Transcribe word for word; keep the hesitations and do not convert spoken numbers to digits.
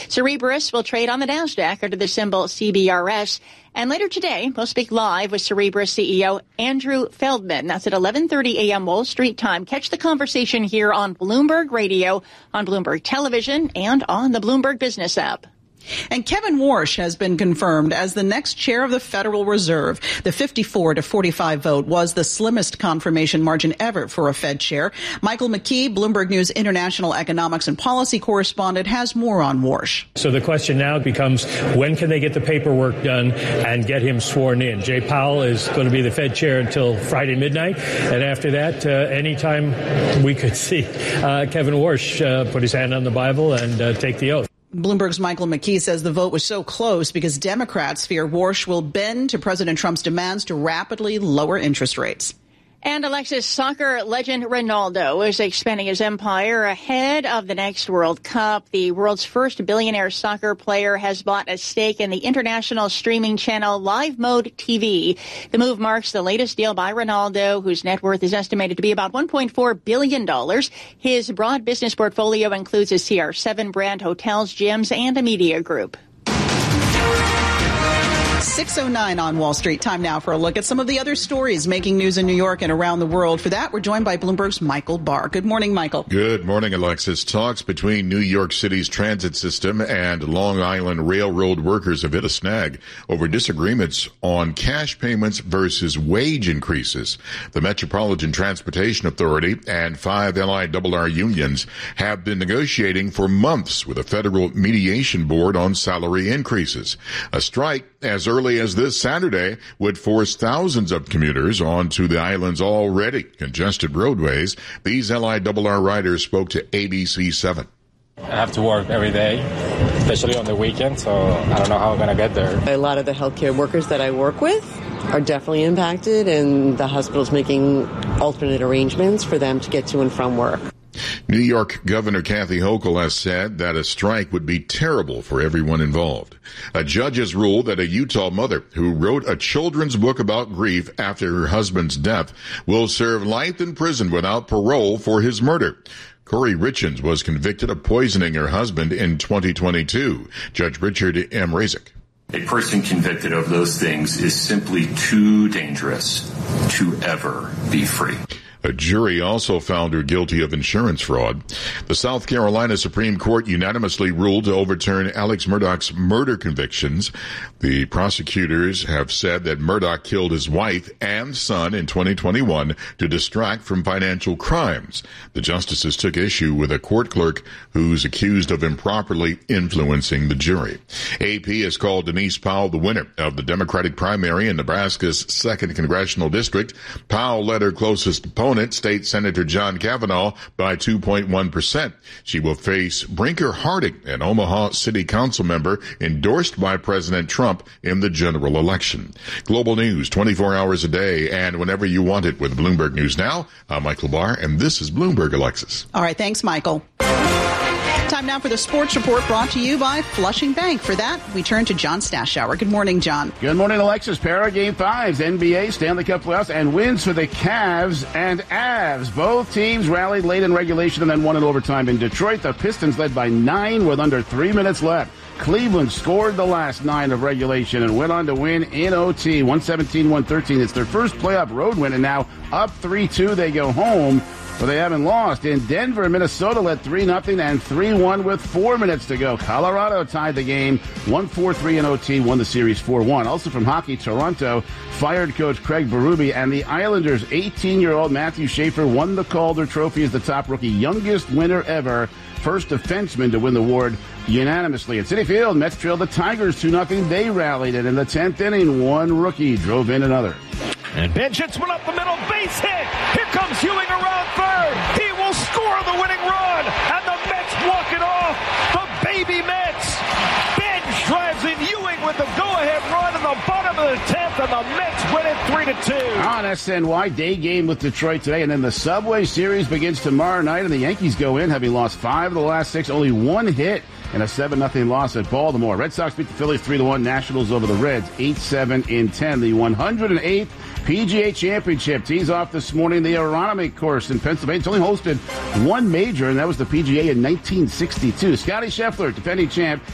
Cerberus will trade on the NASDAQ under the symbol C B R S. And later today, we'll speak live with Cerberus C E O Andrew Feldman. That's at eleven thirty a.m. Wall Street time. Catch the conversation here on Bloomberg Radio, on Bloomberg Television, and on the Bloomberg Business app. And Kevin Warsh has been confirmed as the next chair of the Federal Reserve. The fifty-four to forty-five vote was the slimmest confirmation margin ever for a Fed chair. Michael McKee, Bloomberg News international economics and policy correspondent, has more on Warsh. So the question now becomes, when can they get the paperwork done and get him sworn in? Jay Powell is going to be the Fed chair until Friday midnight. And after that, uh, anytime we could see uh, Kevin Warsh uh, put his hand on the Bible and uh, take the oath. Bloomberg's Michael McKee says the vote was so close because Democrats fear Warsh will bend to President Trump's demands to rapidly lower interest rates. And Alexis, soccer legend Ronaldo is expanding his empire ahead of the next World Cup. The world's first billionaire soccer player has bought a stake in the international streaming channel Live Mode T V. The move marks the latest deal by Ronaldo, whose net worth is estimated to be about one point four billion dollars. His broad business portfolio includes a C R seven brand, hotels, gyms, and a media group. six oh nine on Wall Street. Time now for a look at some of the other stories making news in New York and around the world. For that, we're joined by Bloomberg's Michael Barr. Good morning, Michael. Good morning, Alexis. Talks between New York City's transit system and Long Island Railroad workers have hit a snag over disagreements on cash payments versus wage increases. The Metropolitan Transportation Authority and five L I R R unions have been negotiating for months with a federal mediation board on salary increases. A strike as early as this Saturday would force thousands of commuters onto the island's already congested roadways. These L I R R riders spoke to A B C seven. I have to work every day, especially on the weekend, so I don't know how I'm going to get there. A lot of the healthcare workers that I work with are definitely impacted, and the hospital's making alternate arrangements for them to get to and from work. New York Governor Kathy Hochul has said that a strike would be terrible for everyone involved. A judge has ruled that a Utah mother who wrote a children's book about grief after her husband's death will serve life in prison without parole for his murder. Corey Richins was convicted of poisoning her husband in twenty twenty-two. Judge Richard M. Razik. A person convicted of those things is simply too dangerous to ever be free. A jury also found her guilty of insurance fraud. The South Carolina Supreme Court unanimously ruled to overturn Alex Murdaugh's murder convictions. The prosecutors have said that Murdaugh killed his wife and son in twenty twenty-one to distract from financial crimes. The justices took issue with a court clerk who's accused of improperly influencing the jury. A P has called Denise Powell the winner of the Democratic primary in Nebraska's second congressional district. Powell led her closest opponent, State Senator John Kavanaugh, by two point one percent. She will face Brinker Harding, an Omaha City Council member endorsed by President Trump in the general election. Global news twenty-four hours a day and whenever you want it with Bloomberg News Now. I'm Michael Barr, and this is Bloomberg Alexis. All right, thanks, Michael. Time now for the sports report brought to you by Flushing Bank. For that, we turn to John Stashower. Good morning, John. Good morning, Alexis. Para Game fives, N B A, Stanley Cup playoffs, and wins for the Cavs and Avs. Both teams rallied late in regulation and then won in overtime in Detroit. The Pistons led by nine with under three minutes left. Cleveland scored the last nine of regulation and went on to win in O T, one seventeen one thirteen. It's their first playoff road win, and now up three two, they go home. But they haven't lost. In Denver, Minnesota led three nothing and three one with four minutes to go. Colorado tied the game one four three in O T, won the series four one. Also from hockey, Toronto fired coach Craig Berube, and the Islanders' eighteen-year-old Matthew Schaefer won the Calder Trophy as the top rookie, youngest winner ever, first defenseman to win the award unanimously. At Citi Field, Mets trailed the Tigers two nothing. They rallied, and in the tenth inning, one rookie drove in another. And Ben hits one up the middle, base hit. Here comes Ewing around third. He will score the winning run, and the Mets walk it off. The baby Mets. Ben drives in Ewing with the go-ahead run in the bottom of the tenth, and the Mets win it three to two. On S N Y, day game with Detroit today, and then the Subway Series begins tomorrow night, and the Yankees go in, having lost five of the last six, only one hit, and a seven nothing loss at Baltimore. Red Sox beat the Phillies three to one. Nationals over the Reds eight seven in ten. The one hundred eighth P G A Championship tees off this morning. The Aronimink course in Pennsylvania. It's only hosted one major, and that was the P G A in nineteen sixty-two. Scotty Scheffler, defending champ,